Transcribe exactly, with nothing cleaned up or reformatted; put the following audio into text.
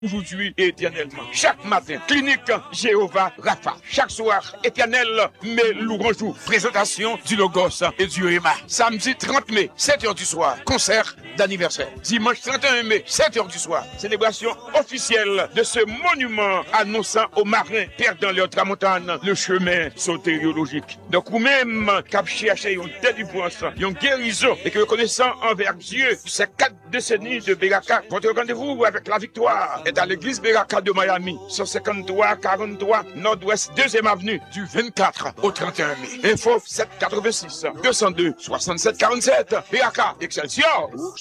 aujourd'hui et éternellement. Chaque matin, clinique Jéhovah Rapha. Chaque soir, éternel, mais louange. Présentation du Logos et du Réma. Samedi trente mai, sept heures du soir, concert d'anniversaire. Dimanche trente et un mai, sept heures du soir, célébration officielle de ce monument annonçant aux marins perdant leur tramontane le chemin sotériologique. Donc, vous-même, cap chercher une délivrance, une guérison et que reconnaissant envers Dieu ces quatre décennies de Beraka, votre rendez-vous avec la victoire est à l'église Beraka de Miami, cent cinquante-trois quarante-trois Nord-Ouest deuxième avenue du vingt-quatre au trente et un mai. Info sept cent quatre-vingt-six deux cent deux soixante-sept quarante-sept. Beraka Excelsior.